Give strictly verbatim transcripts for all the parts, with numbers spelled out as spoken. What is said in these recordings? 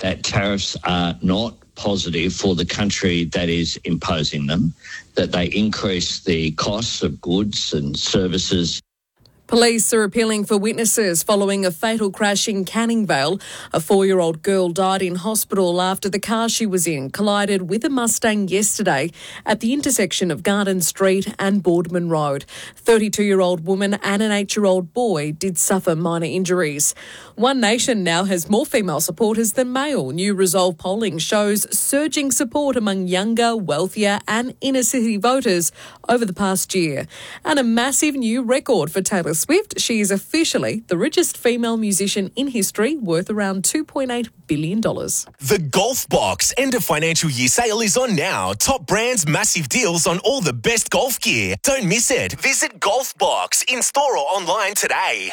that tariffs are not positive for the country that is imposing them, that they increase the costs of goods and services. Police are appealing for witnesses following a fatal crash in Canning Vale. A four-year-old girl died in hospital after the car she was in collided with a Mustang yesterday at the intersection of Garden Street and Boardman Road. thirty-two-year-old woman and an eight-year-old boy did suffer minor injuries. One Nation now has more female supporters than male. New Resolve polling shows surging support among younger, wealthier and inner-city voters over the past year. And a massive new record for Taylor Swift. She is officially the richest female musician in history, worth around two point eight billion dollars. The Golf Box end of financial year sale is on now. Top brands, massive deals on all the best golf gear. Don't miss it. Visit Golf Box in store or online today.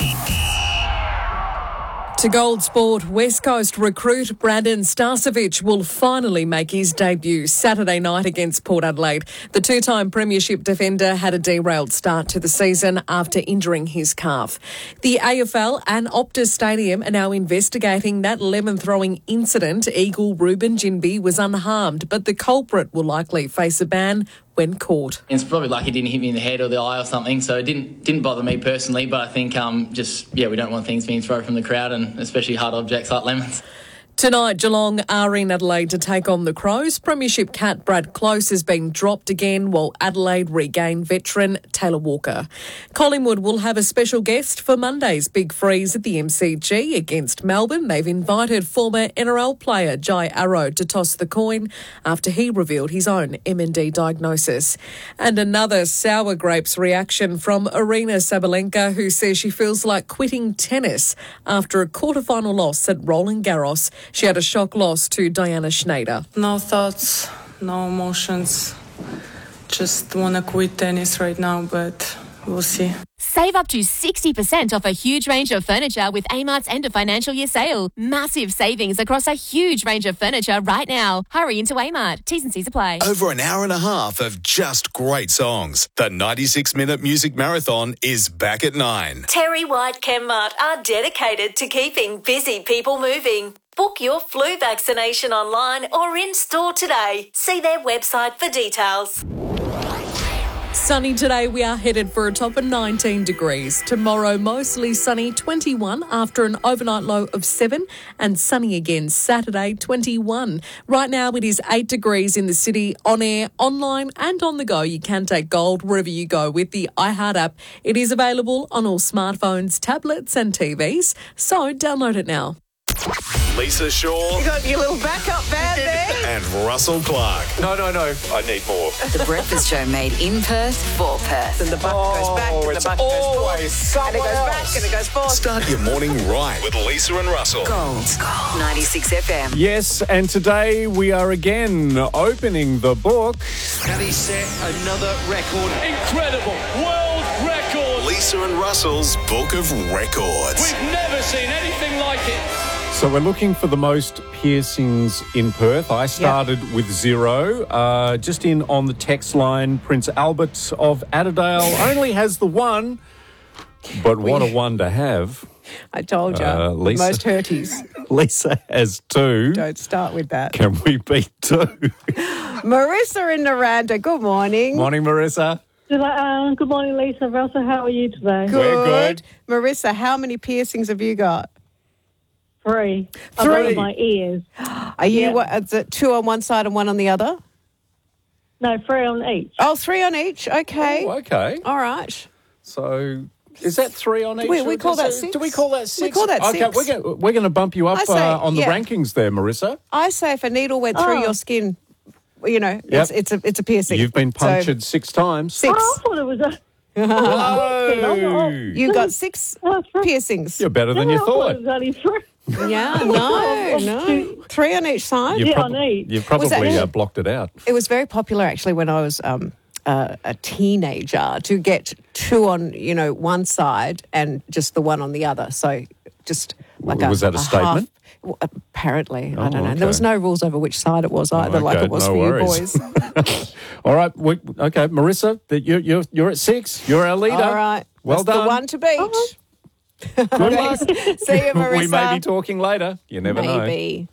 To Gold Sport, West Coast recruit Brandon Starcevic will finally make his debut Saturday night against Port Adelaide. The two-time premiership defender had a derailed start to the season after injuring his calf. The A F L and Optus Stadium are now investigating that lemon-throwing incident. Eagle Ruben Ginbey was unharmed, but the culprit will likely face a ban when caught. It's probably lucky it didn't hit me in the head or the eye or something, so it didn't didn't bother me personally, but I think um just, yeah, we don't want things being thrown from the crowd, and especially hard objects like lemons. Tonight, Geelong are in Adelaide to take on the Crows. Premiership cat Brad Close has been dropped again, while Adelaide regain veteran Taylor Walker. Collingwood will have a special guest for Monday's big freeze at the M C G against Melbourne. They've invited former N R L player Jai Arrow to toss the coin after he revealed his own M N D diagnosis. And another sour grapes reaction from Aryna Sabalenka, who says she feels like quitting tennis after a quarterfinal loss at Roland Garros. She had a shock loss to Diana Schneider. No thoughts, no emotions. Just want to quit tennis right now, but we'll see. Save up to sixty percent off a huge range of furniture with Amart's end of financial year sale. Massive savings across a huge range of furniture right now. Hurry into Amart. T's and C's apply. Over an hour and a half of just great songs. The ninety-six minute music marathon is back at nine. Terry White Chemmart are dedicated to keeping busy people moving. Book your flu vaccination online or in-store today. See their website for details. Sunny today, we are headed for a top of nineteen degrees. Tomorrow, mostly sunny, twenty-one after an overnight low of seven, and sunny again Saturday, twenty-one. Right now, it is eight degrees in the city, on air, online and on the go. You can take gold wherever you go with the iHeart app. It is available on all smartphones, tablets and T Vs, so download it now. Lisa Shaw. You got your little backup band there. And Russell Clark. No, no, no. I need more. The Breakfast Show made in Perth for Perth. And the buck oh, goes back and the buck goes forward. And it goes else. back and it goes forward. Start your morning right with Lisa and Russell. Gold. Gold. ninety-six F M. Yes, and today we are again opening the book. Can he set another record? Incredible. World record. Lisa and Russell's Book of Records. We've never seen anything like it. So we're looking for the most piercings in Perth. I started yep. with zero. Uh, just in on the text line, Prince Albert of Adelaide only has the one, but what a one to have. I told you, uh, Lisa, most hurties. Lisa has two. Don't start with that. Can we beat two? Marissa in Naranda, good morning. Morning, Marissa. Uh, good morning, Lisa. Russell, how are you today? Good. We're good. Marissa, how many piercings have you got? Three. Three. Of my ears. Are you, yeah. what, is it two on one side and one on the other? No, three on each. Oh, three on each. Okay. Oh, okay. All right. So is that three on each? We, we call that six. Do we call that six? We call that okay, six. we're going we're going to bump you up say, uh, on the yeah. rankings there, Marissa. I say if a needle went through Oh. your skin, you know, Yep. it's, it's a it's a piercing. You've been So, punctured six times. six. Oh, I thought it was a... Oh. You got six Oh, three. piercings. You're better than No, you I thought. It was only three. Yeah, no, no. Three on each side. You've, Yeah, prob- on each. you've Was that- probably uh, blocked it out. It was very popular actually when I was um, uh, a teenager to get two on, you know, one side and just the one on the other. So just like a Was that a statement? half- well, apparently, Oh, I don't know. okay. There was no rules over which side it was either, Oh, like okay, it was no for worries. you boys. All right. We, okay, Marissa, that you're, you're, you're at six. You're our leader. All right. Well That's done. the one to beat. Oh. Good luck. See you, Marissa. We may be talking later. You never know. Maybe.